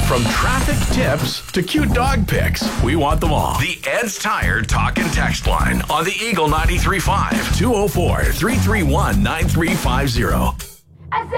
From traffic tips to cute dog pics, we want them all. The Ed's Tire Talk and Text line on the Eagle 93.5 204-331-9350. I said